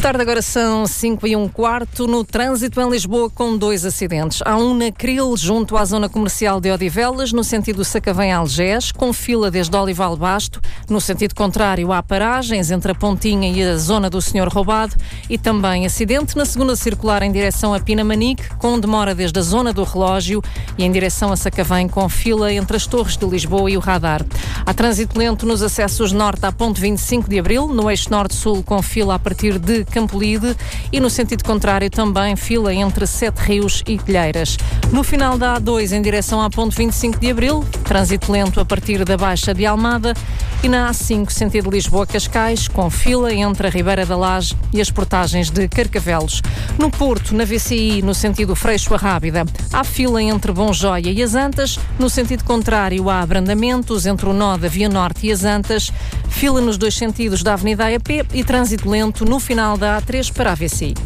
Tarde, agora são 5:15. No trânsito em Lisboa, com 2 acidentes. Há um na Cril, junto à zona comercial de Odivelas, no sentido Sacavém-Algés, com fila desde Olival Basto. No sentido contrário, há paragens entre a Pontinha e a zona do Senhor Roubado. E também acidente na segunda circular em direção a Pinamanique, com demora desde a zona do Relógio e em direção a Sacavém, com fila entre as Torres de Lisboa e o Radar. Há trânsito lento nos acessos norte à ponte 25 de Abril, no eixo norte-sul, com fila a partir de Campolide, e no sentido contrário também fila entre Sete Rios e Telheiras. No final da A2 em direção à ponte 25 de Abril, trânsito lento a partir da Baixa de Almada, e na A5 sentido Lisboa-Cascais, com fila entre a Ribeira da Laje e as portagens de Carcavelos. No Porto, na VCI, no sentido Freixo-Arrábida, há fila entre Bonjoia e as Antas. No sentido contrário, há abrandamentos entre o nó da Via Norte e as Antas, fila nos dois sentidos da Avenida AEP e trânsito lento no final da A3 para a VCI.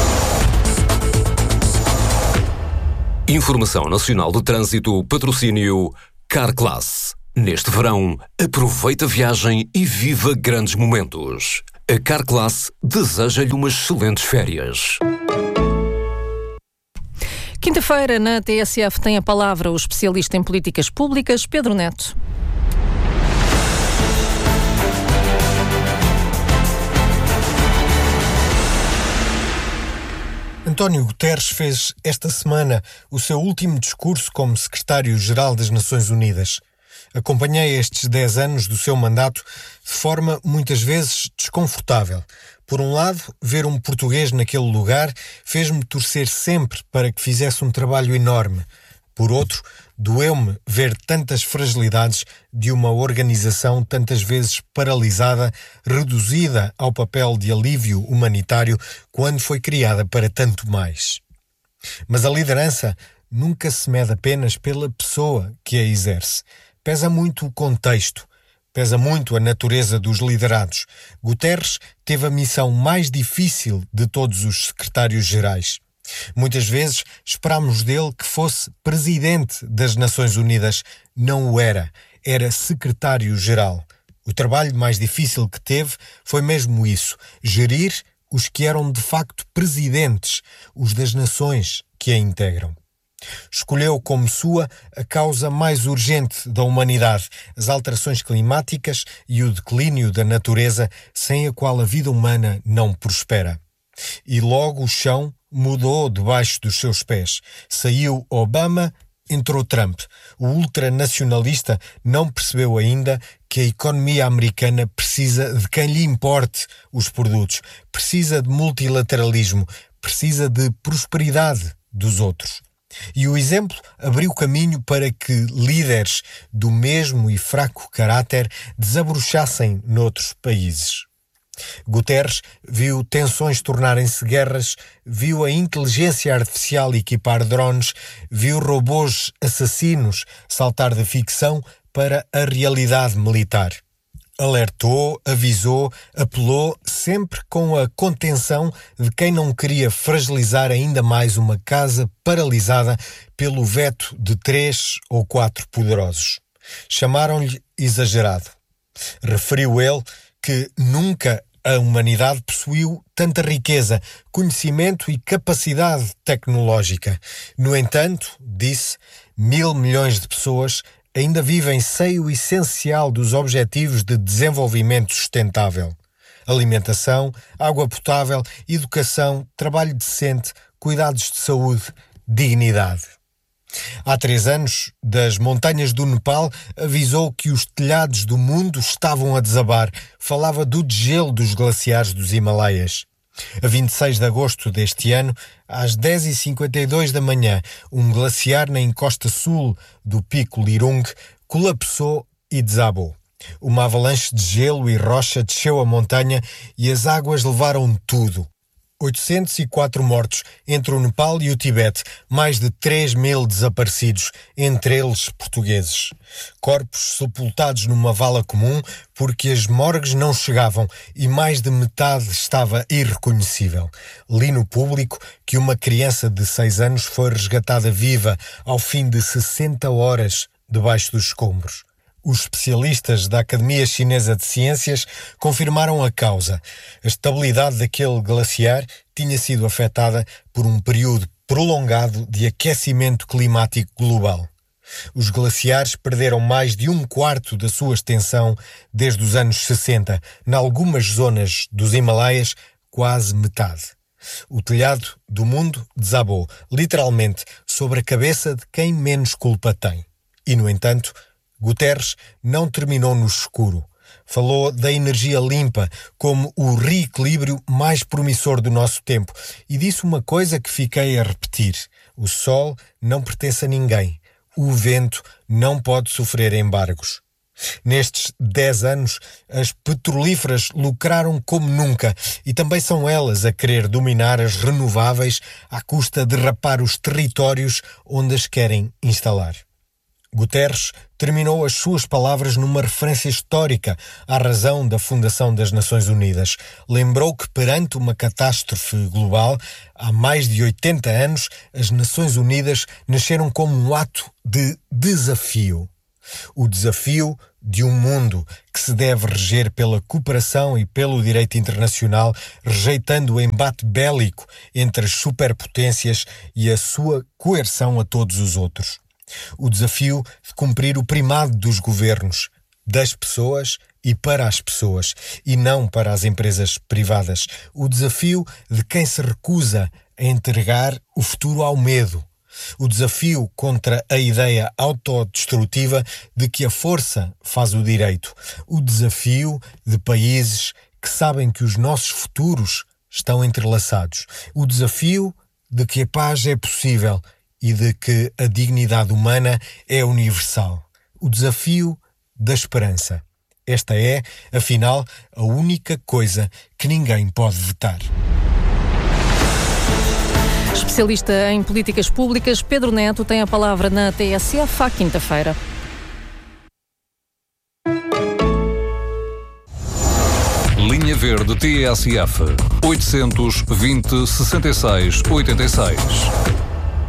Informação Nacional de Trânsito, patrocínio Carclass. Neste verão, aproveita a viagem e viva grandes momentos. A Carclass deseja-lhe umas excelentes férias. Quinta-feira, na TSF, tem a palavra o especialista em políticas públicas, Pedro Neto. António Guterres fez esta semana o seu último discurso como secretário-geral das Nações Unidas. Acompanhei estes 10 anos do seu mandato de forma muitas vezes desconfortável. Por um lado, ver um português naquele lugar fez-me torcer sempre para que fizesse um trabalho enorme. Por outro, doeu-me ver tantas fragilidades de uma organização tantas vezes paralisada, reduzida ao papel de alívio humanitário quando foi criada para tanto mais. Mas a liderança nunca se mede apenas pela pessoa que a exerce. Pesa muito o contexto, pesa muito a natureza dos liderados. Guterres teve a missão mais difícil de todos os secretários-gerais. Muitas vezes esperámos dele que fosse presidente das Nações Unidas. Não o era. Era secretário-geral. O trabalho mais difícil que teve foi mesmo isso: gerir os que eram de facto presidentes, os das nações que a integram. Escolheu como sua a causa mais urgente da humanidade, as alterações climáticas e o declínio da natureza, sem a qual a vida humana não prospera. E logo o chão mudou debaixo dos seus pés. Saiu Obama, entrou Trump. O ultranacionalista não percebeu ainda que a economia americana precisa de quem lhe importe os produtos, precisa de multilateralismo, precisa de prosperidade dos outros. E o exemplo abriu caminho para que líderes do mesmo e fraco caráter desabrochassem noutros países. Guterres viu tensões tornarem-se guerras, viu a inteligência artificial equipar drones, viu robôs assassinos saltar da ficção para a realidade militar. Alertou, avisou, apelou, sempre com a contenção de quem não queria fragilizar ainda mais uma casa paralisada pelo veto de 3 ou 4 poderosos. Chamaram-lhe exagerado. Referiu ele que nunca a humanidade possuiu tanta riqueza, conhecimento e capacidade tecnológica. No entanto, disse, 1.000 milhões de pessoas ainda vivem sem o essencial dos Objetivos de Desenvolvimento Sustentável: alimentação, água potável, educação, trabalho decente, cuidados de saúde, dignidade. Há 3 anos, das montanhas do Nepal, avisou que os telhados do mundo estavam a desabar. Falava do degelo dos glaciares dos Himalaias. A 26 de agosto deste ano, às 10h52 da manhã, um glaciar na encosta sul do Pico Lirung colapsou e desabou. Uma avalanche de gelo e rocha desceu a montanha e as águas levaram tudo. 804 mortos entre o Nepal e o Tibete, mais de 3.000 desaparecidos, entre eles portugueses. Corpos sepultados numa vala comum porque as morgues não chegavam e mais de metade estava irreconhecível. Li no Público que uma criança de 6 anos foi resgatada viva ao fim de 60 horas debaixo dos escombros. Os especialistas da Academia Chinesa de Ciências confirmaram a causa. A estabilidade daquele glaciar tinha sido afetada por um período prolongado de aquecimento climático global. Os glaciares perderam mais de 1/4 da sua extensão desde os anos 60. Em algumas zonas dos Himalaias, quase metade. O telhado do mundo desabou, literalmente, sobre a cabeça de quem menos culpa tem. E, no entanto, Guterres não terminou no escuro. Falou da energia limpa como o reequilíbrio mais promissor do nosso tempo e disse uma coisa que fiquei a repetir. O sol não pertence a ninguém. O vento não pode sofrer embargos. Nestes 10 anos, as petrolíferas lucraram como nunca e também são elas a querer dominar as renováveis à custa de rapar os territórios onde as querem instalar. Guterres terminou as suas palavras numa referência histórica à razão da fundação das Nações Unidas. Lembrou que perante uma catástrofe global, há mais de 80 anos, as Nações Unidas nasceram como um ato de desafio. O desafio de um mundo que se deve reger pela cooperação e pelo direito internacional, rejeitando o embate bélico entre as superpotências e a sua coerção a todos os outros. O desafio de cumprir o primado dos governos, das pessoas e para as pessoas, e não para as empresas privadas. O desafio de quem se recusa a entregar o futuro ao medo. O desafio contra a ideia autodestrutiva de que a força faz o direito. O desafio de países que sabem que os nossos futuros estão entrelaçados. O desafio de que a paz é possível e de que a dignidade humana é universal. O desafio da esperança. Esta é, afinal, a única coisa que ninguém pode vetar. Especialista em políticas públicas, Pedro Neto tem a palavra na TSF à quinta-feira. Linha Verde TSF 820 66 86.